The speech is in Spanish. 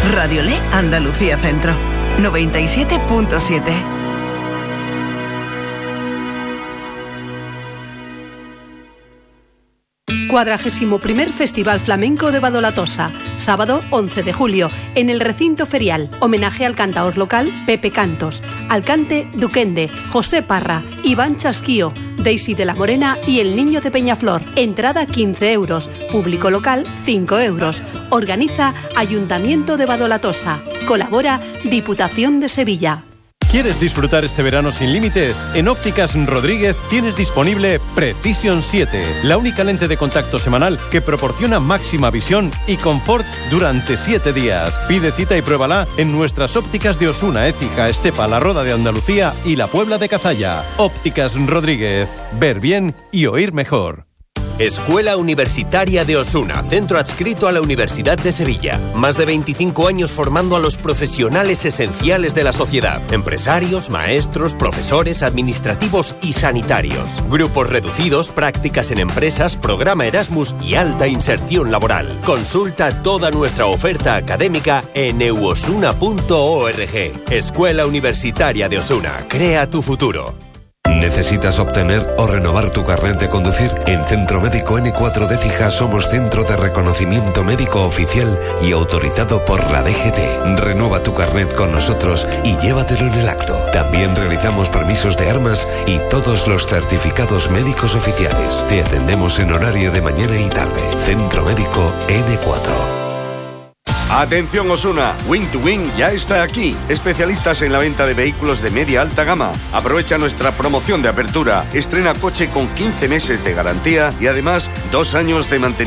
Radiolé Andalucía Centro, 97.7. º Festival Flamenco de Badolatosa, sábado 11 de julio, en el recinto ferial. Homenaje al cantaor local Pepe Cantos, al cante Duquende, José Parra, Iván Chasquío, Daisy de la Morena y El Niño de Peñaflor. Entrada 15 euros, público local 5 euros. Organiza Ayuntamiento de Badolatosa. Colabora Diputación de Sevilla. ¿Quieres disfrutar este verano sin límites? En Ópticas Rodríguez tienes disponible Precision 7, la única lente de contacto semanal que proporciona máxima visión y confort durante 7 días. Pide cita y pruébala en nuestras ópticas de Osuna, Écija, Estepa, La Roda de Andalucía y La Puebla de Cazalla. Ópticas Rodríguez. Ver bien y oír mejor. Escuela Universitaria de Osuna, centro adscrito a la Universidad de Sevilla. Más de 25 años formando a los profesionales esenciales de la sociedad. Empresarios, maestros, profesores, administrativos y sanitarios. Grupos reducidos, prácticas en empresas, programa Erasmus y alta inserción laboral. Consulta toda nuestra oferta académica en eusuna.org. Escuela Universitaria de Osuna. Crea tu futuro. ¿Necesitas obtener o renovar tu carnet de conducir? En Centro Médico N4 de Écija somos centro de reconocimiento médico oficial y autorizado por la DGT. Renueva tu carnet con nosotros y llévatelo en el acto. También realizamos permisos de armas y todos los certificados médicos oficiales. Te atendemos en horario de mañana y tarde. Centro Médico N4. Atención Osuna, Win to Win ya está aquí. Especialistas en la venta de vehículos de media alta gama. Aprovecha nuestra promoción de apertura. Estrena coche con 15 meses de garantía y además 2 años de mantenimiento